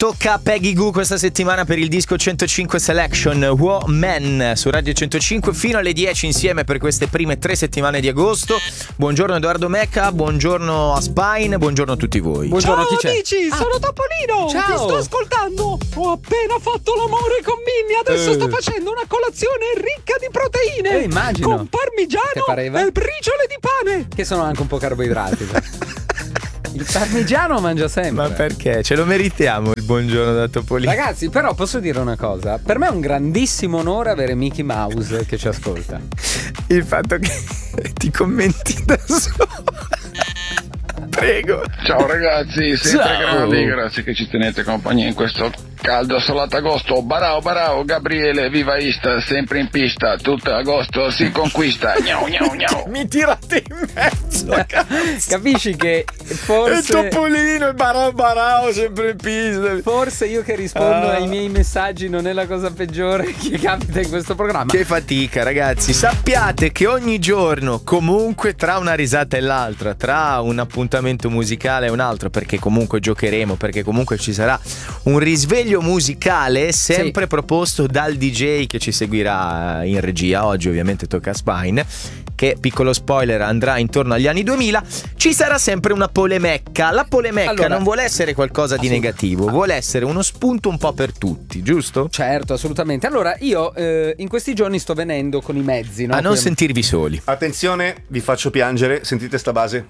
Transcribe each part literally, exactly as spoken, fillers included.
Tocca a Peggy Gou questa settimana per il disco centocinque Selection Woman su Radio centocinque fino alle dieci insieme per queste prime tre settimane di agosto. Buongiorno Edoardo Mecca, buongiorno a Spine, buongiorno a tutti voi. Buongiorno, Ciao chi c'è? amici, Ah. sono Topolino. Ciao. Vi sto ascoltando. Ho appena fatto l'amore con Minni. Adesso Eh. sto facendo una colazione ricca di proteine. Eh, immagino. Con Che parmigiano pareva? e briciole di pane. Che sono anche un po' carboidrati. Il parmigiano mangia sempre. Ma perché? Ce lo meritiamo il buongiorno da Topolino. Ragazzi, però posso dire una cosa. Per me è un grandissimo onore avere Mickey Mouse che ci ascolta. Il fatto che ti commenti da solo. Prego. Ciao ragazzi, sempre Ciao. grandi, grazie che ci tenete compagnia in questo caldo assolato agosto. Barao barao, Gabriele, viva Ista, sempre in pista, tutto agosto si conquista. Gnau gnau gnau. Mi tirate in mezzo, cazzo. Capisci che E forse Topolino e Barao Barao sempre in pista. Forse io che rispondo Ah. ai miei messaggi non è la cosa peggiore che capita in questo programma. Che fatica, ragazzi. Sappiate che ogni giorno, comunque, tra una risata e l'altra, tra un appuntamento musicale e un altro, perché comunque giocheremo, perché comunque ci sarà un risveglio musicale sempre Sì. proposto dal D J che ci seguirà in regia. Oggi ovviamente tocca a Spine, che, piccolo spoiler, andrà intorno agli anni duemila. Ci sarà sempre una polemecca. La polemecca Allora, non vuole essere qualcosa di assolut- negativo, vuole essere uno spunto un po' per tutti, giusto? Certo, assolutamente. Allora, io eh, in questi giorni sto venendo con i mezzi, no? A non Come- sentirvi soli. Attenzione, vi faccio piangere, sentite sta base?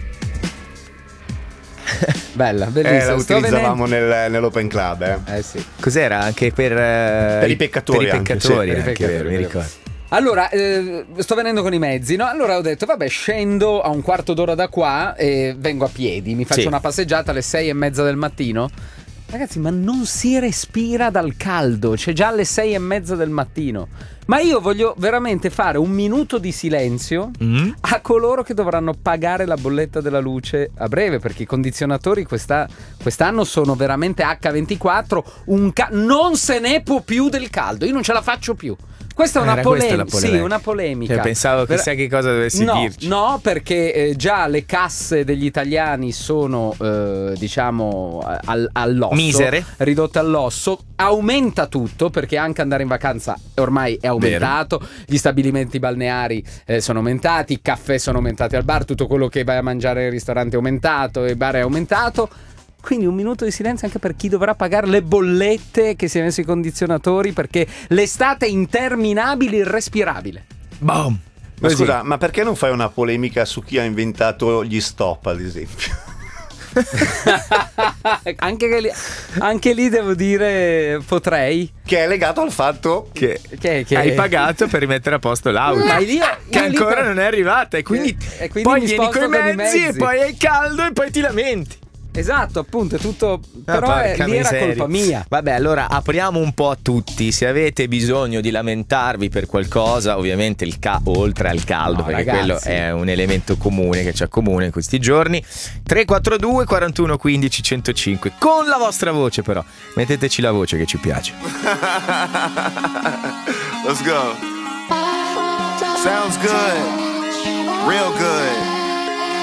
Bella, Eh, bellissima. la Sto utilizzavamo venendo- nel- nell'open club, eh. Eh sì. Cos'era? Anche per, eh, Per i peccatori Per i anche, peccatori, sì, per i anche, peccatori, vero, mi vero. ricordo. Allora, eh, sto venendo con i mezzi, no? Allora ho detto, vabbè, scendo a un quarto d'ora da qua e vengo a piedi. Mi faccio Sì. una passeggiata alle sei e mezza del mattino. Ragazzi, ma non si respira dal caldo. C'è già alle sei e mezza del mattino. Ma io voglio veramente fare un minuto di silenzio Mm? a coloro che dovranno pagare la bolletta della luce a breve, perché i condizionatori questa- quest'anno sono veramente acca ventiquattro. Un ca- non se ne può più del caldo. Io non ce la faccio più. Questa è una, Era questa polem- la polemica. sì, una polemica. Cioè, pensavo Ver- chissà che cosa dovessi no, dirci. No, perché eh, già le casse degli italiani sono, eh, diciamo, al- all'osso. Misere. Ridotte all'osso. Aumenta tutto, perché anche andare in vacanza ormai è aumentato. Gli stabilimenti balneari eh, sono aumentati, i caffè sono aumentati al bar, tutto quello che vai a mangiare al ristorante è aumentato, il bar è aumentato. Quindi un minuto di silenzio anche per chi dovrà pagare le bollette che si è messo i condizionatori, perché l'estate è interminabile, irrespirabile. Boom. Ma Così. scusa, ma perché non fai una polemica su chi ha inventato gli stop, ad esempio? anche, che lì, anche lì devo dire potrei. Che è legato al fatto Che, Che, che- hai pagato per rimettere a posto l'auto. Ma lì- che io lì ancora per- non è arrivata. E quindi, E- e quindi poi mi vieni sposto coi con i mezzi, mezzi. e poi hai caldo e poi ti lamenti. Esatto, appunto, è tutto. Però Ah, è- porca lì era miseria. colpa mia. Vabbè, allora apriamo un po' a tutti. Se avete bisogno di lamentarvi per qualcosa, ovviamente il ca- oltre al caldo, No, perché ragazzi. quello è un elemento comune che ci accomuna in questi giorni. tre quattro due quarantuno quindici centocinque. Con la vostra voce, però. Metteteci la voce che ci piace. Let's go. Sounds good. Real good.